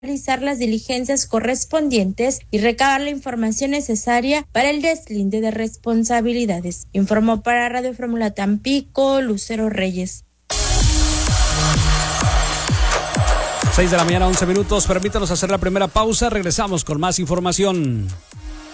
realizar las diligencias correspondientes y recabar la información necesaria para el deslinde de responsabilidades. Informó para Radio Fórmula Tampico, Lucero Reyes. 6 de la mañana, 11 minutos. Permítanos hacer la primera pausa. Regresamos con más información.